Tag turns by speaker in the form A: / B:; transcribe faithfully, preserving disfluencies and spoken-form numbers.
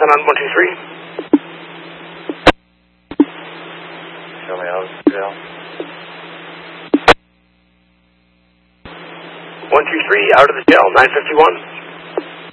A: on one two three?
B: Show me out of the jail.
A: one two three, out of the jail, nine fifty-one.